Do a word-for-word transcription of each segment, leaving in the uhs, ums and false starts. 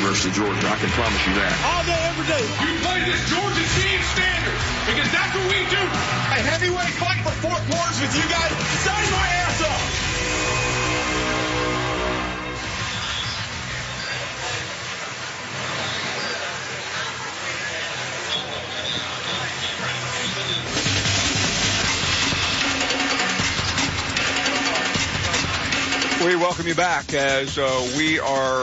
University of Georgia. I can promise you that. All day, every day. You play this Georgia team standard because that's what we do. A heavyweight fight for four quarters with you guys. Sign my ass up. We welcome you back as uh, we are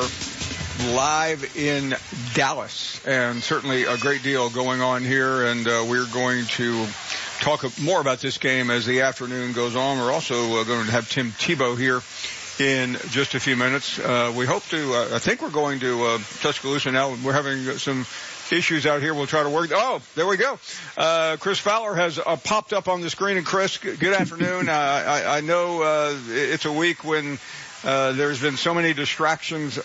live in Dallas, and certainly a great deal going on here, and uh, we're going to talk more about this game as the afternoon goes on. We're also uh, going to have Tim Tebow here in just a few minutes. Uh, we hope to, uh, I think we're going to uh, Tuscaloosa now. We're having some issues out here. We'll try to work. Oh, there we go. Uh, Chris Fowler has uh, popped up on the screen. And Chris, good afternoon. uh, I, I know uh, it's a week when uh, there's been so many distractions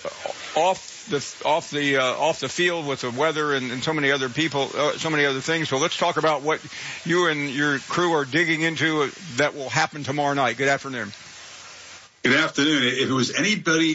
off the off the uh, off the field with the weather and, and so many other people, uh, so many other things. So let's talk about what you and your crew are digging into that will happen tomorrow night. Good afternoon. Good afternoon. If it was anybody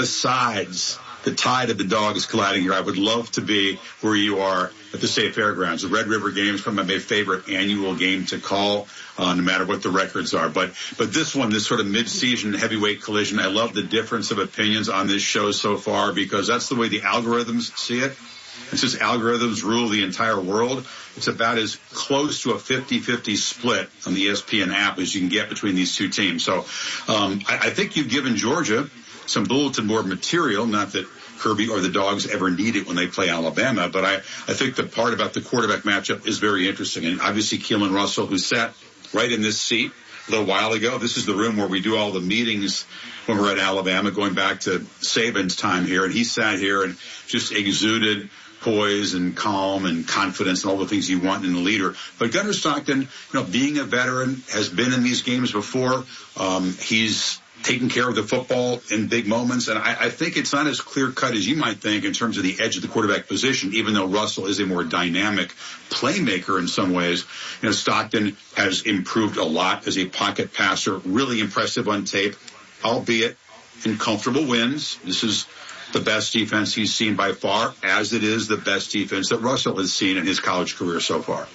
besides the tide of the dogs colliding here, I would love to be where you are at the State Fairgrounds. The Red River Games, probably my favorite annual game to call, uh, no matter what the records are. But but this one, this sort of mid-season heavyweight collision, I love the difference of opinions on this show so far because that's the way the algorithms see it. It's just algorithms rule the entire world. It's about as close to a fifty-fifty split on the E S P N app as you can get between these two teams. So um, I, I think you've given Georgia some bulletin board material, not that Kirby or the Dogs ever need it when they play Alabama, but I, I think the part about the quarterback matchup is very interesting. And obviously Keelan Russell, who sat right in this seat a little while ago, this is the room where we do all the meetings when we're at Alabama, going back to Saban's time here, and he sat here and just exuded poise and calm and confidence and all the things you want in a leader. But Gunnar Stockton, you know, being a veteran, has been in these games before. Um, he's taking care of the football in big moments. And I, I think it's not as clear-cut as you might think in terms of the edge of the quarterback position, even though Russell is a more dynamic playmaker in some ways. You know, Stockton has improved a lot as a pocket passer, really impressive on tape, albeit in comfortable wins. This is the best defense he's seen by far, as it is the best defense that Russell has seen in his college career so far.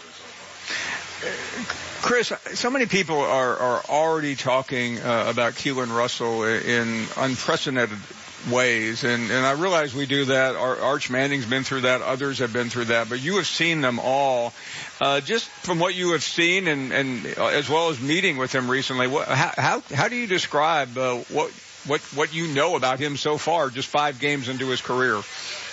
Chris, so many people are, are already talking uh, about Keelan Russell in unprecedented ways, and, and I realize we do that. Our, Arch Manning's been through that. Others have been through that, but you have seen them all. Uh, just from what you have seen and, and uh, as well as meeting with him recently, what, how, how, how do you describe uh, what, what, what you know about him so far, just five games into his career?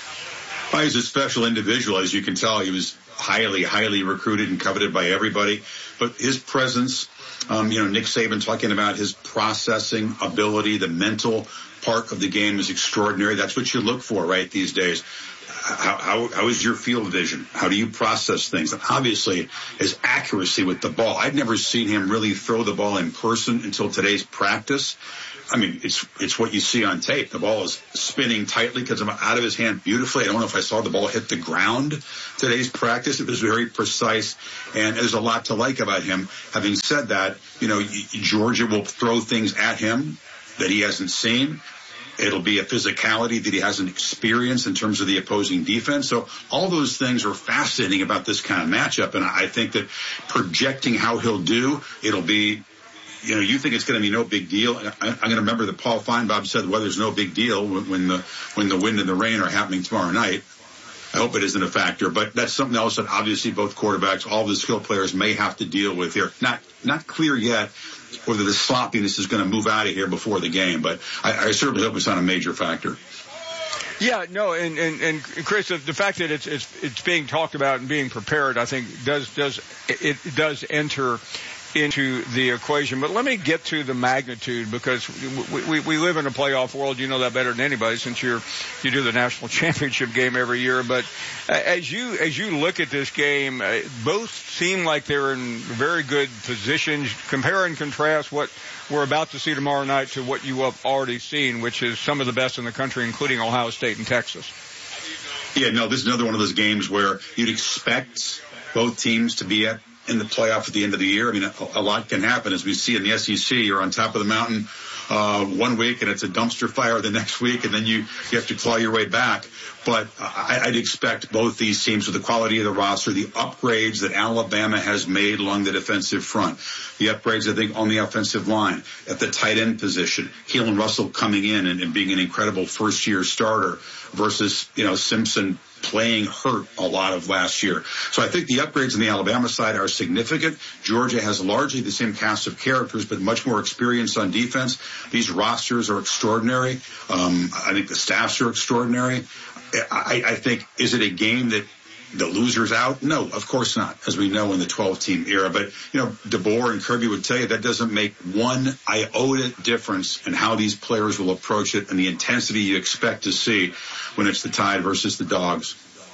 Well, he's a special individual, as you can tell. He was highly, highly recruited and coveted by everybody. But his presence, um, you know, Nick Saban talking about his processing ability, the mental part of the game is extraordinary. That's what you look for, right, these days. How, how, how is your field vision? How do you process things? And obviously, his accuracy with the ball. I'd never seen him really throw the ball in person until today's practice. I mean, it's it's what you see on tape. The ball is spinning tightly because I'm out of his hand beautifully. I don't know if I saw the ball hit the ground today's practice. It was very precise, and there's a lot to like about him. Having said that, you know, Georgia will throw things at him that he hasn't seen. It'll be a physicality that he hasn't experienced in terms of the opposing defense. So all those things are fascinating about this kind of matchup, and I think that projecting how he'll do, it'll be, you know, you think it's going to be no big deal. I, I'm going to remember that Paul Feinbaum said the weather's no big deal when, when the when the wind and the rain are happening tomorrow night. I hope it isn't a factor, but that's something else that obviously both quarterbacks, all the skill players may have to deal with here. Not not clear yet whether the sloppiness is going to move out of here before the game, but I, I certainly hope it's not a major factor. Yeah, no, and, and, and Chris, the fact that it's, it's, it's being talked about and being prepared, I think does, does, it does enter into the equation. But let me get to the magnitude, because we, we, we live in a playoff world. You know that better than anybody, since you're, you do the national championship game every year. But as you, as you look at this game, both seem like they're in very good positions. Compare and contrast what we're about to see tomorrow night to what you have already seen, which is some of the best in the country, including Ohio State and Texas. Yeah, no, this is another one of those games where you'd expect both teams to be at in the playoff at the end of the year. I mean, a, a lot can happen. As we see in the S E C, you're on top of the mountain uh, one week and it's a dumpster fire the next week, and then you, you have to claw your way back. But I, I'd expect both these teams, with the quality of the roster, the upgrades that Alabama has made along the defensive front, the upgrades, I think, on the offensive line, at the tight end position, Keelan Russell coming in and, and being an incredible first-year starter versus, you know, Simpson playing hurt a lot of last year. So I think the upgrades on the Alabama side are significant. Georgia has largely the same cast of characters, but much more experience on defense. These rosters are extraordinary. Um, I think the staffs are extraordinary. I, I think, is it a game that the loser's out? No, of course not, as we know in the twelve-team era. But, you know, DeBoer and Kirby would tell you that doesn't make one iota difference in how these players will approach it and the intensity you expect to see when it's the Tide versus the Dogs.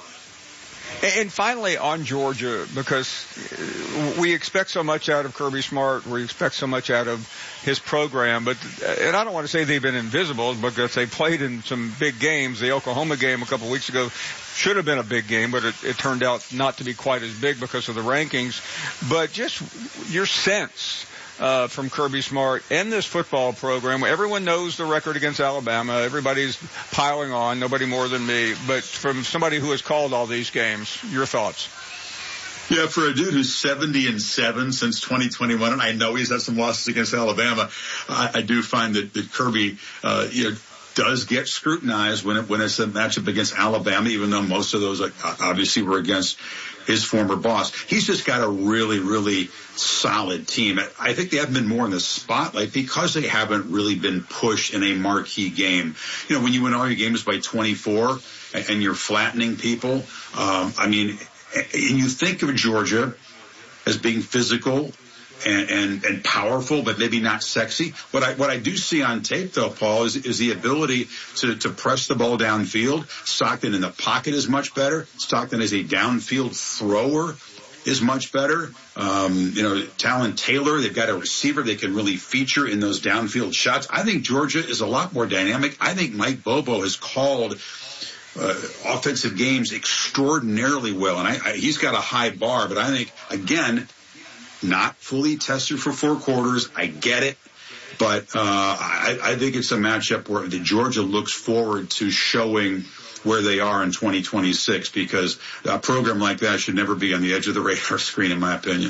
And finally, on Georgia, because we expect so much out of Kirby Smart, we expect so much out of his program, but, and I don't want to say they've been invisible because they played in some big games. The Oklahoma game a couple of weeks ago should have been a big game, but it, it turned out not to be quite as big because of the rankings. But just your sense Uh, from Kirby Smart and this football program. Everyone knows the record against Alabama. Everybody's piling on, nobody more than me. But from somebody who has called all these games, your thoughts? Yeah, for a dude who's seventy and seven since twenty twenty-one, and I know he's had some losses against Alabama, I, I do find that, that Kirby, uh, you know, does get scrutinized when it, when it's a matchup against Alabama, even though most of those obviously were against his former boss. He's just got a really, really solid team. I think they haven't been more in the spotlight because they haven't really been pushed in a marquee game. You know, when you win all your games by twenty-four and you're flattening people, um, I mean, and you think of Georgia as being physical and, and, and powerful, but maybe not sexy. What I, what I do see on tape, though, Paul, is, is the ability to, to press the ball downfield. Stockton in the pocket is much better. Stockton as a downfield thrower is much better. Um, you know, Talon Taylor, they've got a receiver they can really feature in those downfield shots. I think Georgia is a lot more dynamic. I think Mike Bobo has called Uh, offensive games extraordinarily well, and I, I, he's got a high bar, but I think, again, not fully tested for four quarters. I get it, but uh, I, I think it's a matchup where the Georgia looks forward to showing where they are in twenty twenty-six, because a program like that should never be on the edge of the radar screen, in my opinion.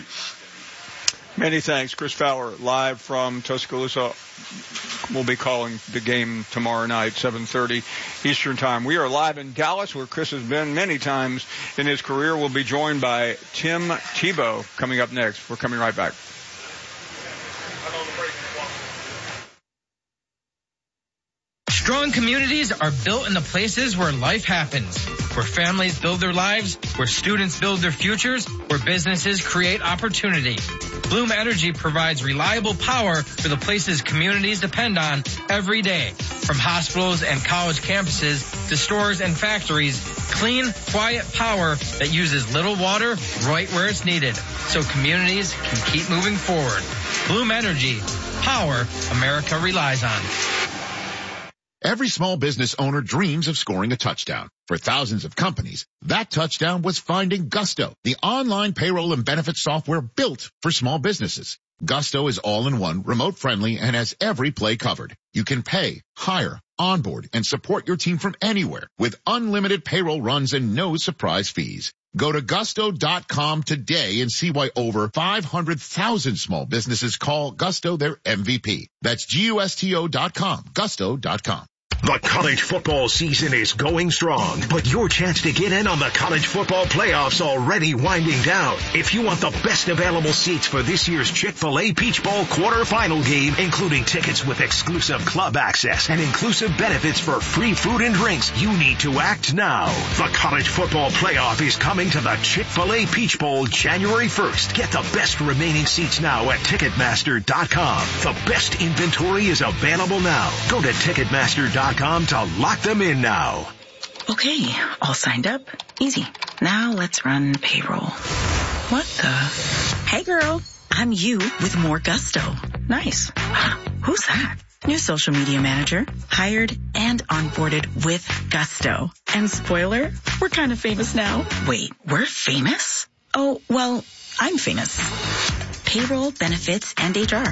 Many thanks. Chris Fowler, live from Tuscaloosa. We'll be calling the game tomorrow night, seven thirty Eastern Time. We are live in Dallas, where Chris has been many times in his career. We'll be joined by Tim Tebow coming up next. We're coming right back. Strong communities are built in the places where life happens, where families build their lives, where students build their futures, where businesses create opportunity. Bloom Energy provides reliable power for the places communities depend on every day. From hospitals and college campuses to stores and factories, clean, quiet power that uses little water right where it's needed, so communities can keep moving forward. Bloom Energy, power America relies on. Every small business owner dreams of scoring a touchdown. For thousands of companies, that touchdown was finding Gusto, the online payroll and benefits software built for small businesses. Gusto is all-in-one, remote-friendly, and has every play covered. You can pay, hire, onboard, and support your team from anywhere with unlimited payroll runs and no surprise fees. Go to gusto dot com today and see why over five hundred thousand small businesses call Gusto their M V P. That's G U S T O dot com, gusto dot com. The college football season is going strong, but your chance to get in on the college football playoffs already winding down. If you want the best available seats for this year's Chick-fil-A Peach Bowl quarterfinal game, including tickets with exclusive club access and inclusive benefits for free food and drinks, you need to act now. The college football playoff is coming to the Chick-fil-A Peach Bowl January first. Get the best remaining seats now at Ticketmaster dot com. The best inventory is available now. Go to Ticketmaster dot com to lock them in now. Okay, all signed up. Easy. Now let's run payroll. What the? Hey girl, I'm you with more Gusto. Nice. Who's that? New social media manager, hired and onboarded with Gusto. And spoiler, we're kind of famous now. Wait, we're famous? Oh, well, I'm famous. Payroll, benefits, and H R.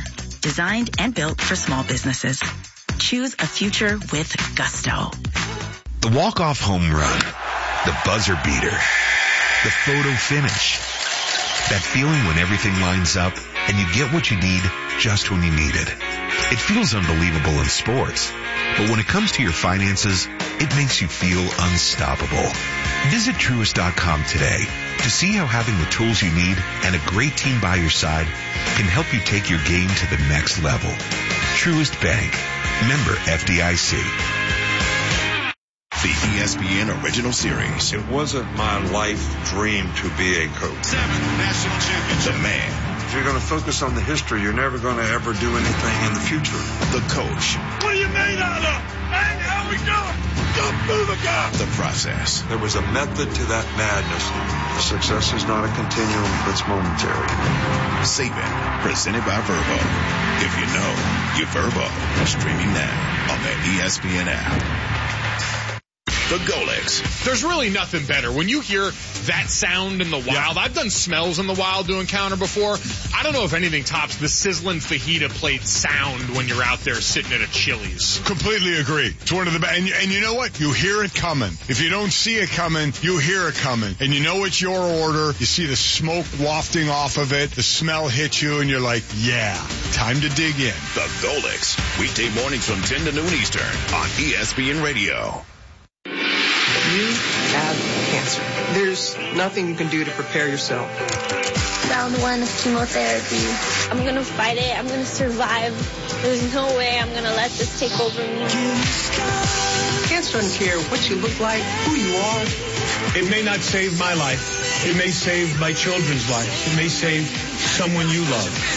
designed and built for small businesses. Choose a future with Gusto. The walk-off home run, the buzzer beater, the photo finish. That feeling when everything lines up and you get what you need just when you need it. It feels unbelievable in sports, but when it comes to your finances, it makes you feel unstoppable. Visit Truist dot com today to see how having the tools you need and a great team by your side can help you take your game to the next level. Truist Bank. Member F D I C. The E S P N original series. It wasn't my life dream to be a coach. Seventh national championship. The man. If you're going to focus on the history, you're never going to ever do anything in the future. The coach. What are you made out of? And how we doing? Go move the guy. The process. There was a method to that madness. Success is not a continuum, it's momentary. Saban, presented by Verbo. If you know, you Verbo. Streaming now on the E S P N app. The Golix. There's really nothing better. When you hear that sound in the wild, yeah. I've done smells in the wild doing counter before. I don't know if anything tops the sizzling fajita plate sound when you're out there sitting at a Chili's. Completely agree. It's one of the best. And, and you know what? You hear it coming. If you don't see it coming, you hear it coming. And you know it's your order. You see the smoke wafting off of it. The smell hits you, and you're like, yeah, time to dig in. The Golix. Weekday mornings from ten to noon Eastern on E S P N Radio. You have cancer. There's nothing you can do to prepare yourself. Round one of chemotherapy. I'm going to fight it. I'm going to survive. There's no way I'm going to let this take over me. Cancer doesn't care what you look like, who you are. It may not save my life. It may save my children's lives. It may save someone you love.